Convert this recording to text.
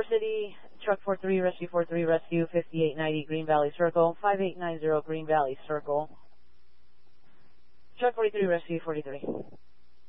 City, Truck 43, Rescue 43, Rescue 5890, Green Valley Circle, 5890, Green Valley Circle. Truck 43, Rescue 43.